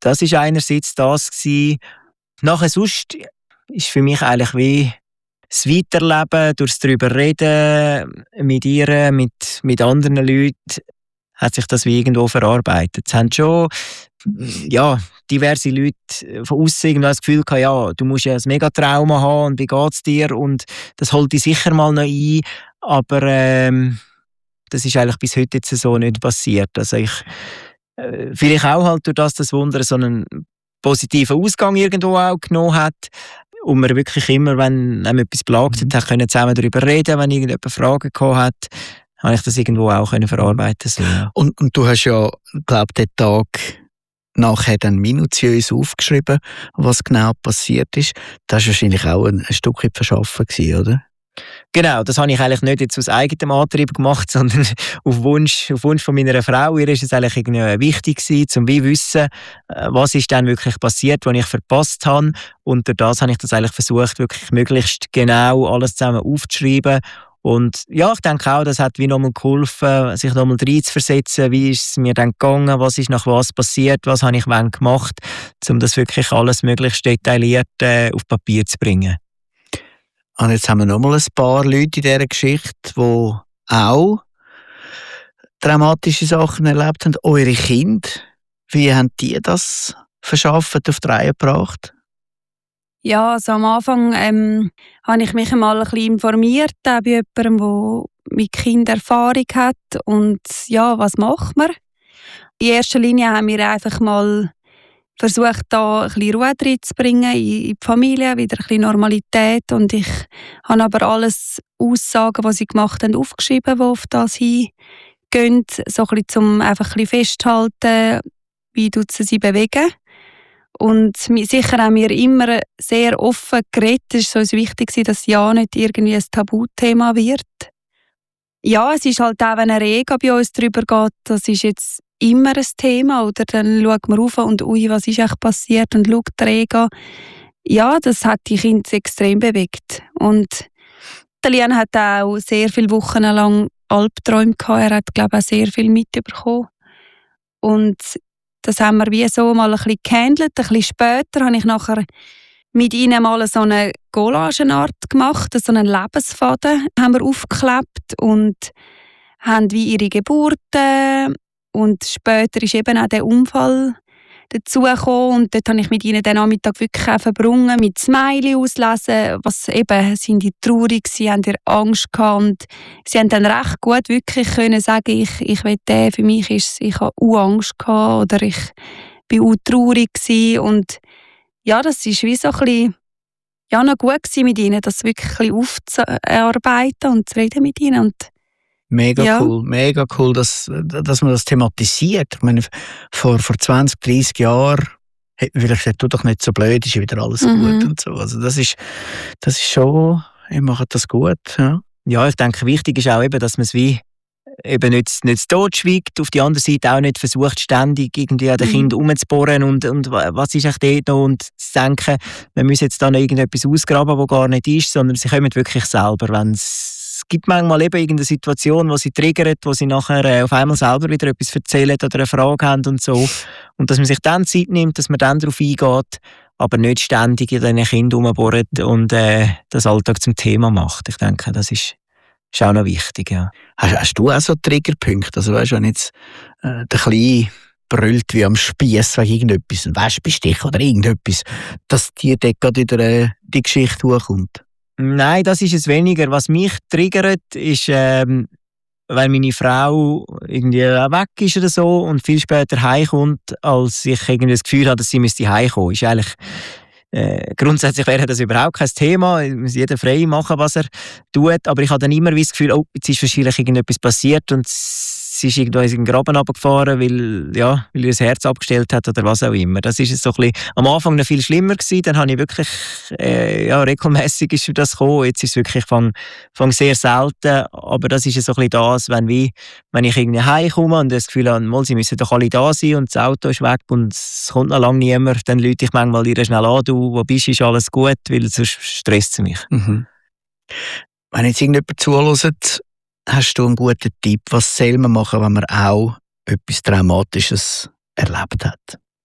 das ist einerseits das gewesen. Nachher sonst ist für mich eigentlich wie das Weiterleben, durchs drüber reden, mit ihr, mit anderen Leuten, hat sich das wie irgendwo verarbeitet. Es haben schon diverse Leute von außen das Gefühl gehabt, ja, du musst ja ein Megatrauma haben und wie geht's dir? Und das holt dich sicher mal noch ein. Aber das ist eigentlich bis heute jetzt so nicht passiert. Also vielleicht auch halt durch das Wunder so einen positiven Ausgang irgendwo auch genommen hat. Und man wirklich immer, wenn einem etwas belagt hat, können zusammen darüber reden, wenn irgendjemand Fragen gehabt hat, habe ich das irgendwo auch verarbeiten so, ja. Und du hast ja, glaube ich, den Tag nachher dann minutiös aufgeschrieben, was genau passiert ist. Das war wahrscheinlich auch ein Stückchen verschaffen gewesen, oder? Genau, das habe ich eigentlich nicht jetzt aus eigenem Antrieb gemacht, sondern auf Wunsch von meiner Frau. Ihr ist es eigentlich irgendwie wichtig gewesen, um wie wissen, was ist dann wirklich passiert, was ich verpasst habe. Und durch das habe ich das eigentlich versucht, wirklich möglichst genau alles zusammen aufzuschreiben. Und ja, ich denke auch, das hat wie nochmal geholfen, sich nochmal reinzuversetzen, wie ist es mir dann gegangen, was ist nach was passiert, was habe ich wann gemacht, um das wirklich alles möglichst detailliert auf Papier zu bringen. Und jetzt haben wir nochmal ein paar Leute in dieser Geschichte, die auch dramatische Sachen erlebt haben. Eure Kinder, wie haben die das verschafft, auf die Reihe gebracht? Ja, also am Anfang habe ich mich einmal ein bisschen informiert, auch bei jemandem, der mit Kindern Erfahrung hat. Und ja, was macht man? In erster Linie haben wir einfach mal versucht, da ein bisschen Ruhe reinzubringen in die Familie, wieder ein bisschen Normalität. Und ich habe aber alles Aussagen, die sie gemacht haben, aufgeschrieben, die auf das hingehen. So ein bisschen, um einfach ein bisschen festzuhalten, wie sie sich bewegen. Und sicher haben wir immer sehr offen geredet. Es war uns wichtig, dass ja nicht irgendwie ein Tabuthema wird. Ja, es ist halt auch, wenn eine Rega bei uns drüber geht, das ist jetzt immer ein Thema. Oder dann schaut man rauf und ui, was ist eigentlich passiert? Und schaut die Rega. Ja, das hat die Kinder extrem bewegt. Und der Lian hat auch sehr viele Wochen lang Albträume gehabt. Er hat, glaube ich, auch sehr viel mitbekommen. Und das haben wir wie so mal ein bisschen gehandelt. Ein bisschen später habe ich nachher mit ihnen mal so eine Collagenart gemacht, so einen Lebensfaden haben wir aufgeklebt und haben wie ihre Geburten und später ist eben auch der Unfall dazugekommen und dort habe ich mit ihnen den Nachmittag wirklich auch verbrungen, mit Smiley auslesen, was eben, sind die traurig, sie haben Angst gehabt und sie haben dann recht gut wirklich können sagen, ich will den, für mich ist ich habe Angst gehabt oder ich bin traurig gewesen und ja, das ist wie so ein bisschen, ja, noch gut gewesen mit ihnen, das wirklich ein bisschen aufzuarbeiten und zu reden mit ihnen und Mega cool, dass man das thematisiert. Ich meine, vor 20, 30 Jahren hätte man vielleicht gesagt, tu doch nicht so blöd, ist wieder alles gut und so. Also das ist schon, ihr macht das gut. Ja. Ja, ich denke, wichtig ist auch eben, dass man es wie eben nicht totschweigt, auf die andere Seite auch nicht versucht, ständig irgendwie an den Kindern rumzubohren und was ist eigentlich dort noch und zu denken, wir müssen jetzt da noch irgendetwas ausgraben, was gar nicht ist, sondern sie kommen wirklich selber, wenn es gibt manchmal eben irgendeine Situation, die sie triggert, wo sie nachher auf einmal selber wieder etwas erzählen oder eine Frage haben und so. Und dass man sich dann Zeit nimmt, dass man dann darauf eingeht, aber nicht ständig in diesen Kindern rumbohrt und das Alltag zum Thema macht. Ich denke, das ist auch noch wichtig, ja. Hast du auch so Triggerpunkte? Also weißt du, wenn jetzt der Kleine brüllt wie am Spiess wegen irgendetwas, ein Wespenstich oder irgendetwas, dass dir dort gerade wieder die Geschichte hochkommt? Nein, das ist es weniger. Was mich triggert, ist, wenn meine Frau irgendwie weg ist oder so und viel später heimkommt, als ich irgendwie das Gefühl habe, dass sie heimkommen müsste. Ist eigentlich grundsätzlich wäre das überhaupt kein Thema. Muss jeder frei machen, was er tut. Aber ich habe dann immer das Gefühl, oh, jetzt ist wahrscheinlich irgendetwas passiert und sie ist irgendwo in den Graben runtergefahren, weil ihr das Herz abgestellt hat oder was auch immer. Das ist so ein bisschen, am Anfang noch viel schlimmer gewesen. Dann habe ich wirklich, regelmässig ist das gekommen. Jetzt ist es wirklich fang sehr selten. Aber das ist so ein bisschen das, wenn ich irgendwie heimkomme und das Gefühl habe, mal, sie müssen doch alle da sein und das Auto ist weg und es kommt noch lange niemand, dann rufe ich manchmal ihr schnell an, du, wo bist du, ist alles gut, weil sonst stresst es mich. Mhm. Wenn jetzt irgendjemand zuhört, hast du einen guten Tipp, was soll man machen, wenn man auch etwas Traumatisches erlebt hat?